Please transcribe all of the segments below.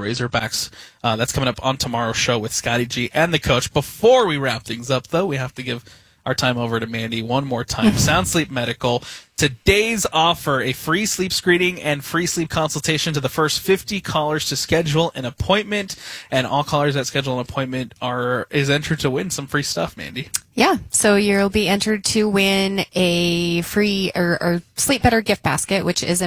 Razorbacks. That's coming up on tomorrow's show with Scotty G and the coach. Before we wrap things up, though, we have to give our time over to Mandy one more time. Sound Sleep Medical. Today's offer, a free sleep screening and free sleep consultation to the first 50 callers to schedule an appointment. And all callers that schedule an appointment is entered to win some free stuff, Mandy. Yeah, so you'll be entered to win a free or Sleep Better gift basket, which is a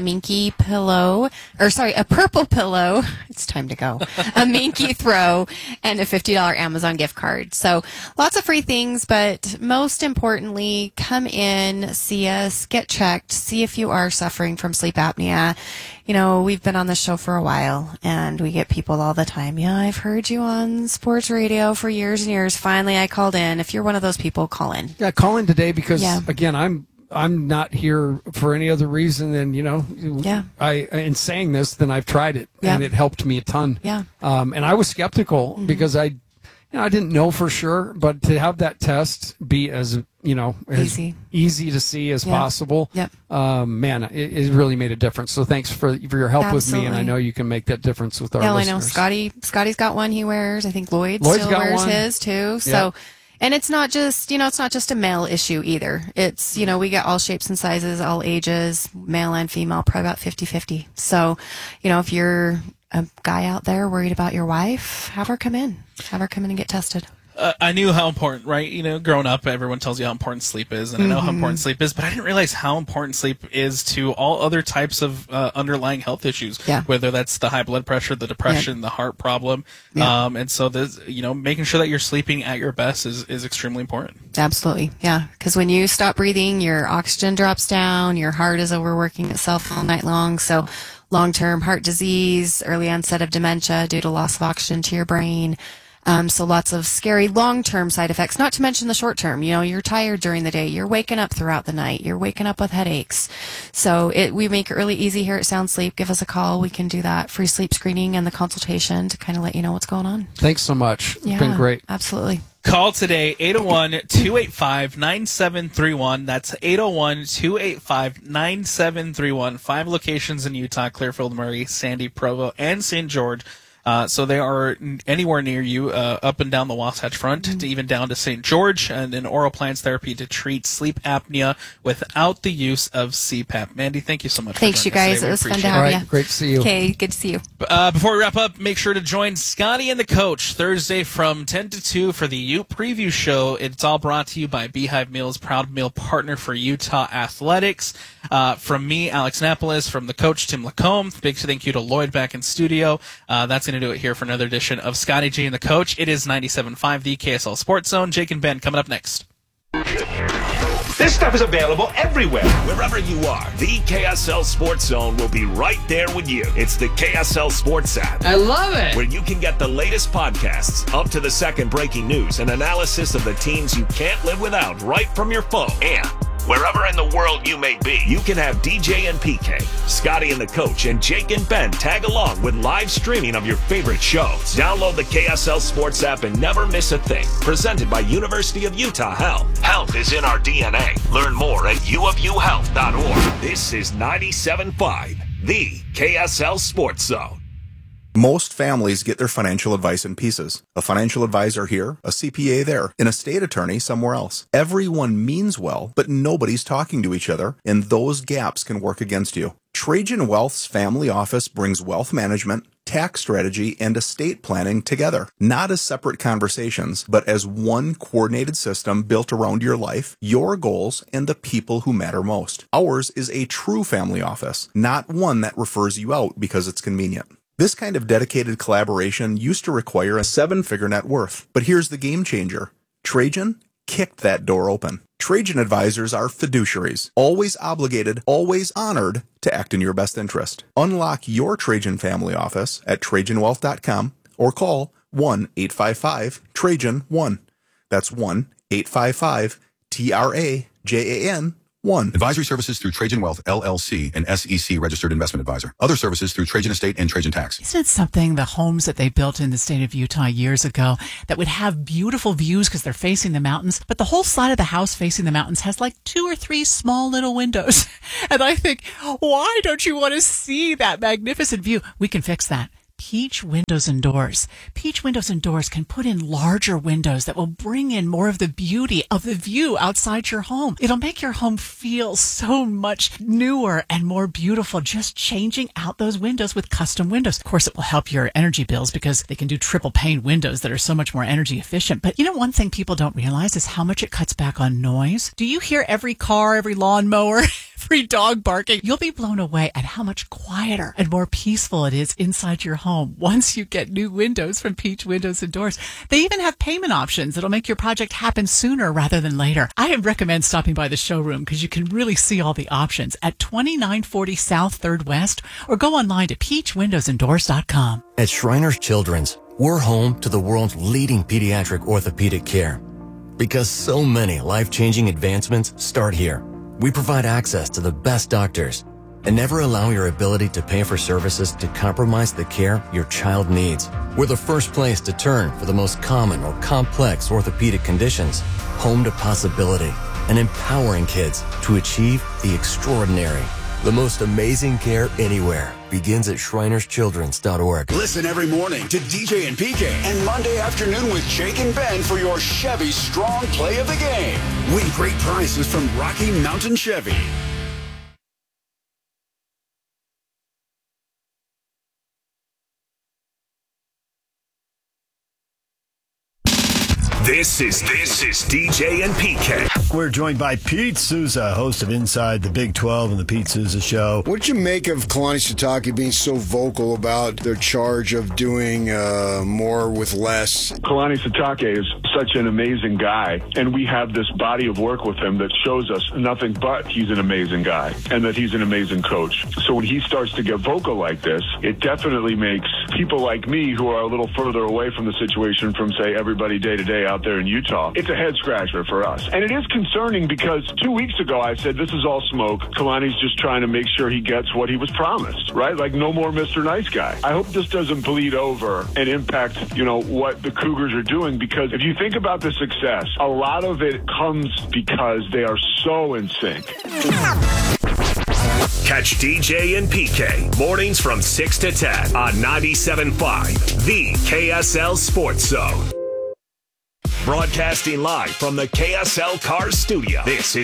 purple pillow. It's time to go. A Minky throw and a $50 Amazon gift card. So lots of free things, but most importantly, come in, see us, get checked, see if you are suffering from sleep apnea. You know, we've been on the show for a while, and we get people all the time. Yeah, I've heard you on sports radio for years and years. Finally, I called in. If you're one of those people, call in. Yeah, call in today because, again, I'm not here for any other reason than, in saying this, then I've tried it, and it helped me a ton. Yeah. And I was skeptical because I didn't know for sure, but to have that test be as easy to see as possible, man, it really made a difference. So thanks for your help with me, and I know you can make that difference with our listeners. I know Scotty's got one he wears. I think Lloyd still wears his too. So, and it's not just a male issue either. It's, we get all shapes and sizes, all ages, male and female, probably about 50-50. So, if you're a guy out there worried about your wife, have her come in and get tested. I knew how important, right? Growing up, everyone tells you how important sleep is, and I know how important sleep is, but I didn't realize how important sleep is to all other types of underlying health issues, whether that's the high blood pressure, the depression, the heart problem. And so, making sure that you're sleeping at your best is extremely important. Absolutely, yeah. Because when you stop breathing, your oxygen drops down, your heart is overworking itself all night long. So long-term heart disease, early onset of dementia due to loss of oxygen to your brain. So lots of scary long-term side effects, not to mention the short-term. You're tired during the day. You're waking up throughout the night. You're waking up with headaches. So we make it really easy here at Sound Sleep. Give us a call. We can do that free sleep screening and the consultation to kind of let you know what's going on. Thanks so much. It's been great. Absolutely. Call today, 801-285-9731. That's 801-285-9731. 5 locations in Utah: Clearfield, Murray, Sandy, Provo, and St. George. So they are anywhere near you, up and down the Wasatch Front, to even down to St. George, and an oral appliance therapy to treat sleep apnea without the use of CPAP. Mandy, thank you so much. Thanks, you guys. It was fun to have you. Great to see you. Okay, good to see you. Before we wrap up, make sure to join Scotty and the coach Thursday from 10 to 2 for the Ute Preview Show. It's all brought to you by Beehive Meals, proud meal partner for Utah Athletics. From me, Alex Napolis, from the coach, Tim Lacombe. Big thank you to Lloyd back in studio. That's going to do it here for another edition of Scotty G and the Coach. It is 97.5, the KSL Sports Zone. Jake and Ben coming up next. This stuff is available everywhere. Wherever you are, the KSL Sports Zone will be right there with you. It's the KSL Sports app. I love it. Where you can get the latest podcasts, up to the second breaking news, and analysis of the teams you can't live without right from your phone. And wherever in the world you may be, you can have DJ and PK, Scotty and the Coach, and Jake and Ben tag along with live streaming of your favorite shows. Download the KSL Sports app and never miss a thing. Presented by University of Utah Health. Health is in our DNA. Learn more at uofuhealth.org. This is 97.5, the KSL Sports Zone. Most families get their financial advice in pieces. A financial advisor here, a CPA there, an estate attorney somewhere else. Everyone means well, but nobody's talking to each other, and those gaps can work against you. Trajan Wealth's family office brings wealth management, tax strategy, and estate planning together, not as separate conversations, but as one coordinated system built around your life, your goals, and the people who matter most. Ours is a true family office, not one that refers you out because it's convenient. This kind of dedicated collaboration used to require a 7-figure net worth, but here's the game changer. Trajan kicked that door open. Trajan advisors are fiduciaries, always obligated, always honored to act in your best interest. Unlock your Trajan family office at TrajanWealth.com or call 1-855-TRAJAN-1. That's 1-855-TRAJAN-1. Advisory services through Trajan Wealth, LLC, an SEC registered investment advisor. Other services through Trajan Estate and Trajan Tax. Isn't it something, the homes that they built in the state of Utah years ago that would have beautiful views because they're facing the mountains, but the whole side of the house facing the mountains has like 2 or 3 small little windows. And I think, why don't you want to see that magnificent view? We can fix that. Peach Windows and Doors. Peach Windows and Doors can put in larger windows that will bring in more of the beauty of the view outside your home. It'll make your home feel so much newer and more beautiful just changing out those windows with custom windows. Of course, it will help your energy bills because they can do triple pane windows that are so much more energy efficient. But you know, one thing people don't realize is how much it cuts back on noise. Do you hear every car, every lawnmower, every dog barking? You'll be blown away at how much quieter and more peaceful it is inside your home once you get new windows from Peach Windows and Doors. They even have payment options that'll make your project happen sooner rather than later. I recommend stopping by the showroom because you can really see all the options at 2940 South 3rd West, or go online to peachwindowsanddoors.com. At Shriners Children's, we're home to the world's leading pediatric orthopedic care. Because so many life-changing advancements start here. We provide access to the best doctors and never allow your ability to pay for services to compromise the care your child needs. We're the first place to turn for the most common or complex orthopedic conditions. Home to possibility and empowering kids to achieve the extraordinary. The most amazing care anywhere begins at ShrinersChildren's.org. Listen every morning to DJ and PK and Monday afternoon with Jake and Ben for your Chevy Strong Play of the Game. Win great prizes from Rocky Mountain Chevy. This is DJ and PK. We're joined by Pete Souza, host of Inside the Big 12 and the Pete Souza Show. What did you make of Kalani Sitake being so vocal about their charge of doing more with less? Kalani Sitake is such an amazing guy, and we have this body of work with him that shows us nothing but he's an amazing guy and that he's an amazing coach. So when he starts to get vocal like this, it definitely makes people like me who are a little further away from the situation from, say, everybody day to day out there in Utah, it's a head scratcher for us. And it is concerning because 2 weeks ago I said this is all smoke. Kalani's just trying to make sure he gets what he was promised, right? Like no more Mr. Nice Guy. I hope this doesn't bleed over and impact, what the Cougars are doing, because if you think about the success, a lot of it comes because they are so in sync. Catch DJ and PK mornings from 6 to 10 on 97.5, the KSL Sports Zone. Broadcasting live from the KSL Cars Studio, this is